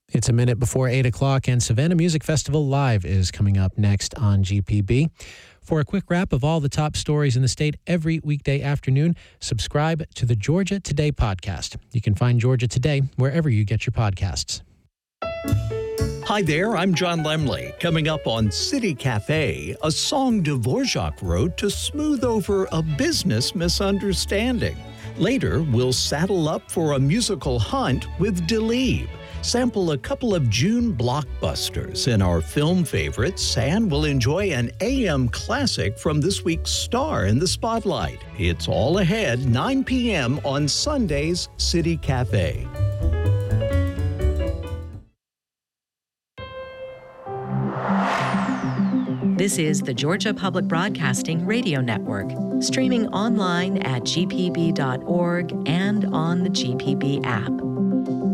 It's a minute before 8 o'clock, and Savannah Music Festival Live is coming up next on GPB. For a quick wrap of all the top stories in the state every weekday afternoon, subscribe to the Georgia Today podcast. You can find Georgia Today wherever you get your podcasts. Hi there, I'm John Lemley. Coming up on City Cafe, a song Dvorak wrote to smooth over a business misunderstanding. Later, we'll saddle up for a musical hunt with Delib. Sample a couple of June blockbusters in our film favorites, and we'll enjoy an AM classic from this week's star in the spotlight. It's all ahead, 9 p.m. on Sunday's City Cafe. This is the Georgia Public Broadcasting Radio Network, streaming online at gpb.org and on the GPB app.